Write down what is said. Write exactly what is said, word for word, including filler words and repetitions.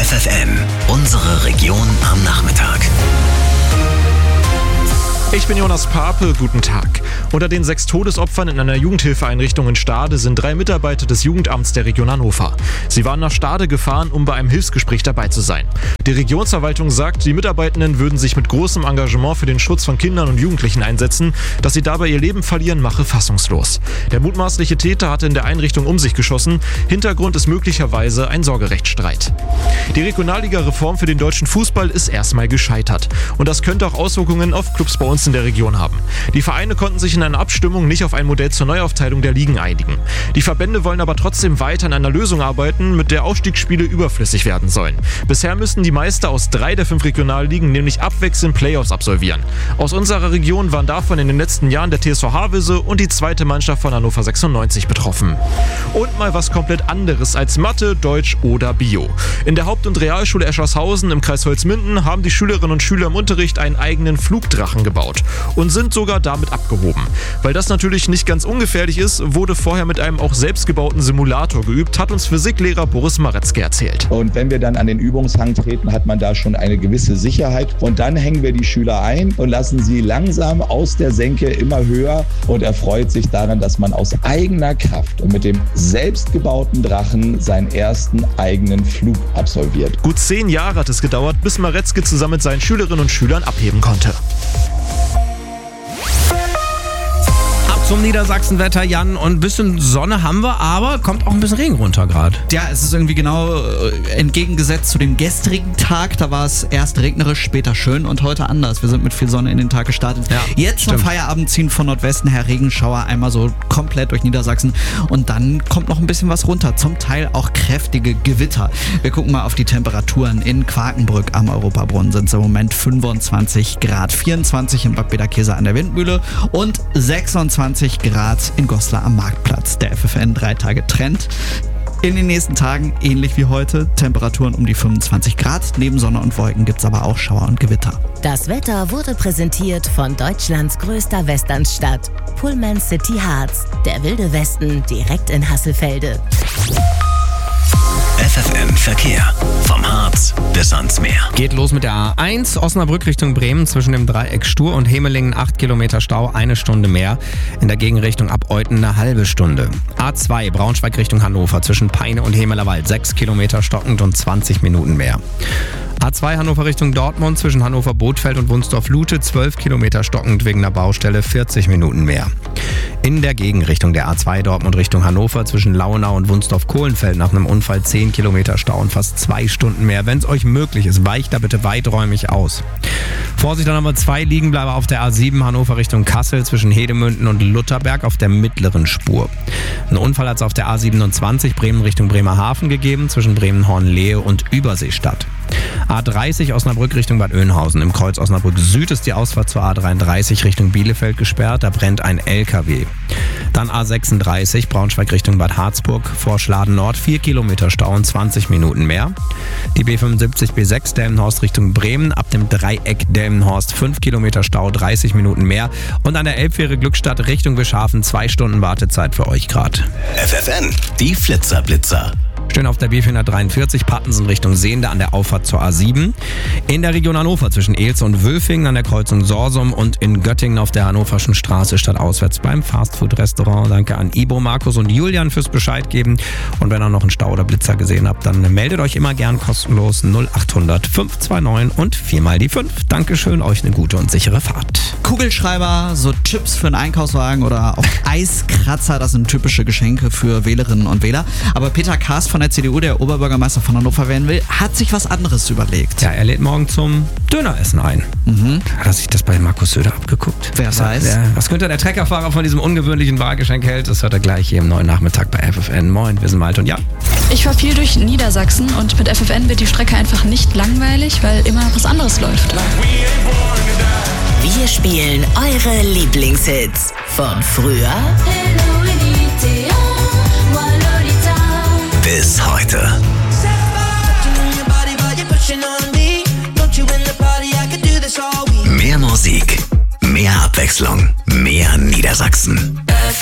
F F N, unsere Region am Nachmittag. Ich bin Jonas Pape, guten Tag. Unter den sechs Todesopfern in einer Jugendhilfeeinrichtung in Stade sind drei Mitarbeiter des Jugendamts der Region Hannover. Sie waren nach Stade gefahren, um bei einem Hilfsgespräch dabei zu sein. Die Regionsverwaltung sagt, die Mitarbeitenden würden sich mit großem Engagement für den Schutz von Kindern und Jugendlichen einsetzen. Dass sie dabei ihr Leben verlieren, mache fassungslos. Der mutmaßliche Täter hatte in der Einrichtung um sich geschossen. Hintergrund ist möglicherweise ein Sorgerechtsstreit. Die Regionalliga-Reform für den deutschen Fußball ist erstmal gescheitert. Und das könnte auch Auswirkungen auf Clubs bei uns in der Region haben. Die Vereine konnten sich in einer Abstimmung nicht auf ein Modell zur Neuaufteilung der Ligen einigen. Die Verbände wollen aber trotzdem weiter an einer Lösung arbeiten, mit der Aufstiegsspiele überflüssig werden sollen. Bisher müssten die Meister aus drei der fünf Regionalligen nämlich abwechselnd Playoffs absolvieren. Aus unserer Region waren davon in den letzten Jahren der T S V Havelse und die zweite Mannschaft von Hannover sechsundneunzig betroffen. Und mal was komplett anderes als Mathe, Deutsch oder Bio. In der Haupt- und Realschule Eschershausen im Kreis Holzminden haben die Schülerinnen und Schüler im Unterricht einen eigenen Flugdrachen gebaut und sind sogar damit abgehoben. Weil das natürlich nicht ganz ungefährlich ist, wurde vorher mit einem auch selbstgebauten Simulator geübt, hat uns Physiklehrer Boris Maretzke erzählt. Und wenn wir dann an den Übungshang treten, hat man da schon eine gewisse Sicherheit. Und dann hängen wir die Schüler ein und lassen sie langsam aus der Senke immer höher und erfreut sich daran, dass man aus eigener Kraft und mit dem selbstgebauten Drachen seinen ersten eigenen Flug absolviert. Gut zehn Jahre hat es gedauert, bis Maretzke zusammen mit seinen Schülerinnen und Schülern abheben konnte. Zum Niedersachsenwetter, Jan, und ein bisschen Sonne haben wir, aber kommt auch ein bisschen Regen runter gerade. Ja, es ist irgendwie genau äh, entgegengesetzt zu dem gestrigen Tag. Da war es erst regnerisch, später schön und heute anders. Wir sind mit viel Sonne in den Tag gestartet. Ja, Jetzt stimmt. Zum Feierabend ziehen von Nordwesten her Regenschauer einmal so komplett durch Niedersachsen und dann kommt noch ein bisschen was runter. Zum Teil auch kräftige Gewitter. Wir gucken mal auf die Temperaturen. In Quakenbrück am Europabrunnen sind es im Moment fünfundzwanzig Grad, vierundzwanzig in Bad Bederkesa an der Windmühle und sechsundzwanzig Grad in Goslar am Marktplatz. Der F F N drei Tage Trend. In den nächsten Tagen, ähnlich wie heute, Temperaturen um die fünfundzwanzig Grad. Neben Sonne und Wolken gibt es aber auch Schauer und Gewitter. Das Wetter wurde präsentiert von Deutschlands größter Westernstadt, Pullman City Harz. Der wilde Westen direkt in Hasselfelde. F F N Verkehr. Vom Harz bis ans Meer. Geht los mit der A eins, Osnabrück Richtung Bremen, zwischen dem Dreieck Stur und Hemelingen acht Kilometer Stau, eine Stunde mehr. In der Gegenrichtung ab Euten eine halbe Stunde. A zwei, Braunschweig Richtung Hannover, zwischen Peine und Hemelerwald, sechs Kilometer stockend und zwanzig Minuten mehr. A zwei Hannover Richtung Dortmund, zwischen Hannover Bothfeld und Wunsdorf-Lute, zwölf Kilometer stockend wegen der Baustelle, vierzig Minuten mehr. In der Gegenrichtung der A zwei Dortmund Richtung Hannover, zwischen Launau und Wunsdorf-Kohlenfeld nach einem Unfall zehn Kilometer Stau und fast zwei Stunden mehr. Wenn es euch möglich ist, weicht da bitte weiträumig aus. Vorsicht an Nummer zwei, Liegenbleiber auf der A sieben Hannover Richtung Kassel, zwischen Hedemünden und Lutherberg auf der mittleren Spur. Ein Unfall hat es auf der A siebenundzwanzig Bremen Richtung Bremerhaven gegeben, zwischen Bremen-Hornlehe und Überseestadt. A dreißig Osnabrück Richtung Bad Oeynhausen. Im Kreuz Osnabrück Süd ist die Ausfahrt zur A dreiunddreißig Richtung Bielefeld gesperrt. Da brennt ein L K W. Dann A sechsunddreißig Braunschweig Richtung Bad Harzburg. Vor Schladen Nord vier Kilometer Stau und zwanzig Minuten mehr. Die B fünfundsiebzig B sechs Delmenhorst Richtung Bremen. Ab dem Dreieck Delmenhorst fünf Kilometer Stau, dreißig Minuten mehr. Und an der Elbfähre Glückstadt Richtung Wischhafen zwei Stunden Wartezeit für euch gerade. F F N, die Flitzerblitzer. Stehen auf der B vierhundertdreiundvierzig Pattensen Richtung Sehnde an der Auffahrt zur A sieben. In der Region Hannover zwischen Elze und Wülfingen an der Kreuzung Sorsum und in Göttingen auf der Hannoverschen Straße stadtauswärts beim Fastfood-Restaurant. Danke an Ibo, Markus und Julian fürs Bescheid geben. Und wenn ihr noch einen Stau oder Blitzer gesehen habt, dann meldet euch immer gern kostenlos null achthundert fünf zwei neun und viermal die fünf. Dankeschön, euch eine gute und sichere Fahrt. Kugelschreiber, so Chips für einen Einkaufswagen oder auch Eiskratzer, das sind typische Geschenke für Wählerinnen und Wähler. Aber Peter Kaas von der C D U, der Oberbürgermeister von Hannover werden will, hat sich was anderes überlegt. Ja, er lädt morgen zum Döneressen ein. Mhm. Hat er sich das bei Markus Söder abgeguckt? Wer was weiß. Der, was könnte der Treckerfahrer von diesem ungewöhnlichen Wahlgeschenk hält? Das hört er gleich hier im neuen Nachmittag bei F F N. Moin, wir sind Malte und Jan. Ich fahre viel durch Niedersachsen und mit F F N wird die Strecke einfach nicht langweilig, weil immer was anderes läuft. Wir spielen eure Lieblingshits von früher bis heute. Mehr Musik, mehr Abwechslung, mehr Niedersachsen.